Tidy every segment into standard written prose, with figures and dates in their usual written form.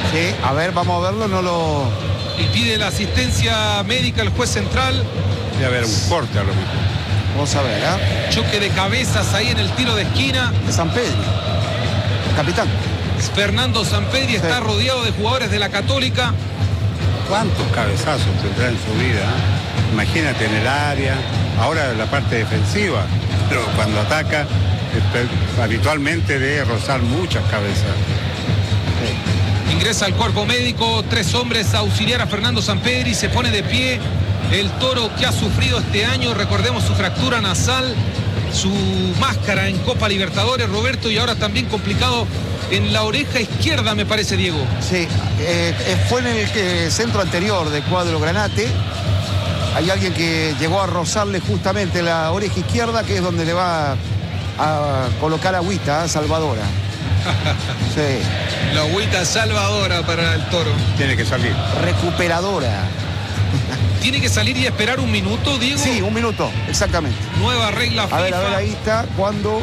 Sí, a ver, vamos a verlo, no lo... Y pide la asistencia médica el juez central. Debe haber un corte a lo mejor. Vamos a ver, ¿eh? Choque de cabezas ahí en el tiro de esquina. De San Pedro. Capitán. Fernando Sampedri está rodeado de jugadores de la Católica. ¿Cuántos cabezazos tendrá en su vida? Imagínate en el área, ahora la parte defensiva, pero cuando ataca, habitualmente debe rozar muchas cabezas. Ingresa al cuerpo médico, 3 hombres a auxiliar a Fernando Sampedri, se pone de pie. El Toro que ha sufrido este año, recordemos su fractura nasal, su máscara en Copa Libertadores, Roberto, y ahora también complicado en la oreja izquierda, me parece, Diego. Sí, fue en el centro anterior del cuadro Granate. Hay alguien que llegó a rozarle justamente la oreja izquierda, que es donde le va a colocar agüita salvadora. Sí. La agüita salvadora para el Toro. Tiene que salir. Recuperadora. ¿Tiene que salir y esperar un minuto, Diego? Sí, un minuto, exactamente. Nueva regla FIFA. A ver, ahí está, cuando...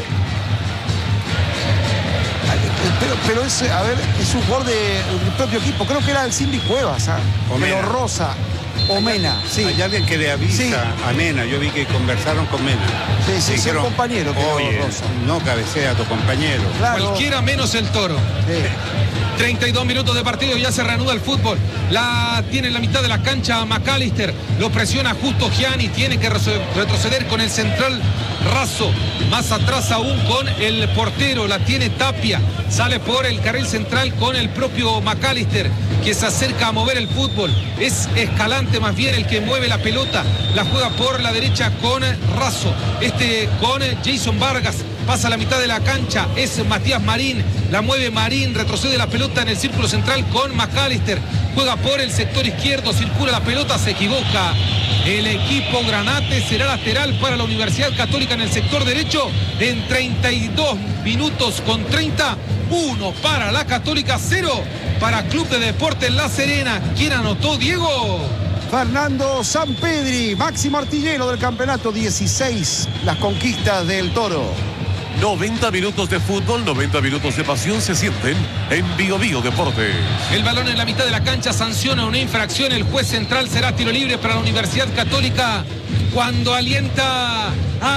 Pero es, a ver, es un jugador del propio equipo. Creo que era el Cindy Cuevas, ¿ah? Pero Rosa o Mena. Sí. Hay alguien que le avisa a Mena. Yo vi que conversaron con Mena. Sí, es un compañero que oye, Rosa. No cabecea a tu compañero. Claro. Cualquiera menos el Toro. Sí. 32 minutos de partido, ya se reanuda el fútbol. La tiene en la mitad de la cancha McAllister. Lo presiona justo Gianni. Tiene que retroceder con el central Raso. Más atrás aún con el portero. La tiene Tapia. Sale por el carril central con el propio McAllister, que se acerca a mover el fútbol. Es Escalante más bien el que mueve la pelota. La juega por la derecha con Raso. Con Jason Vargas. Pasa a la mitad de la cancha, es Matías Marín, la mueve Marín, retrocede la pelota en el círculo central con McAllister, juega por el sector izquierdo, circula la pelota, se equivoca el equipo Granate, será lateral para la Universidad Católica en el sector derecho en 32 minutos con 30, 1 para la Católica, 0 para Club de Deportes La Serena. ¿Quién anotó, Diego? Fernando Sampedri, máximo artillero del campeonato, 16 las conquistas del Toro. 90 minutos de fútbol, 90 minutos de pasión se sienten en Bio Bio Deportes. El balón en la mitad de la cancha sanciona una infracción. El juez central será tiro libre para la Universidad Católica. Cuando alienta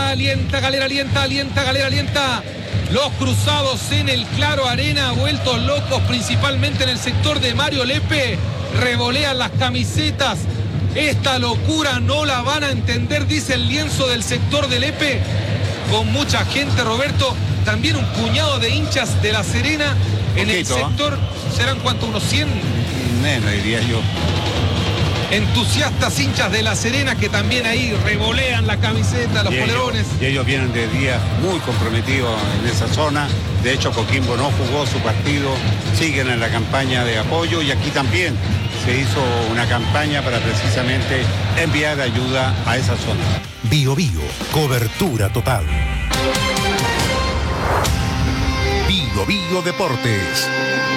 Galera. Los cruzados en el Claro Arena, vueltos locos principalmente en el sector de Mario Lepe. Revolean las camisetas. Esta locura no la van a entender, dice el lienzo del sector de Lepe. Con mucha gente, Roberto, también un puñado de hinchas de La Serena en el sector. ¿Serán cuánto? ¿Unos 100? Menos, diría yo. Entusiastas hinchas de La Serena que también ahí revolean la camiseta, los polerones. Y ellos vienen de días muy comprometidos en esa zona. De hecho, Coquimbo no jugó su partido, siguen en la campaña de apoyo y aquí también se hizo una campaña para precisamente enviar ayuda a esa zona. Bio Bio, cobertura total. Bio Bio Deportes.